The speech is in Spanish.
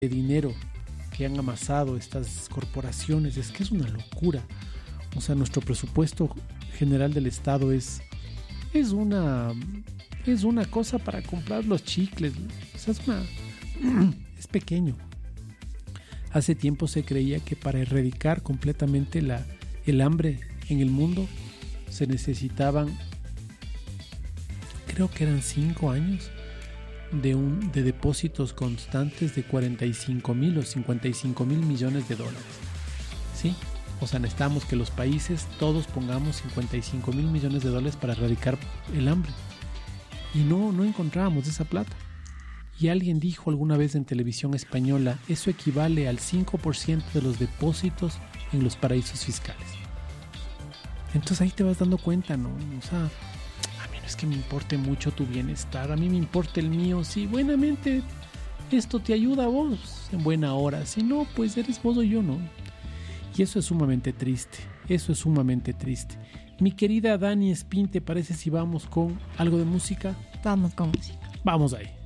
de dinero que han amasado estas corporaciones, es que es una locura. O sea, nuestro presupuesto general del Estado es una cosa para comprar los chicles. O sea, es pequeño. Hace tiempo se creía que para erradicar completamente el hambre en el mundo se necesitaban, creo que eran 5 años de depósitos constantes de 45,000 o 55,000 millones de dólares. ¿Sí? O sea, necesitamos que los países todos pongamos 55,000 millones de dólares para erradicar el hambre. Y no encontrábamos esa plata. Y alguien dijo alguna vez en televisión española, eso equivale al 5% de los depósitos en los paraísos fiscales. Entonces ahí te vas dando cuenta, ¿no? O sea, a mí no es que me importe mucho tu bienestar, a mí me importa el mío. Si buenamente esto te ayuda a vos, en buena hora. Si no, pues eres vos o yo, ¿no? Y eso es sumamente triste, eso es sumamente triste. Mi querida Dani Espín, ¿te parece si vamos con algo de música? Vamos con música. Vamos ahí.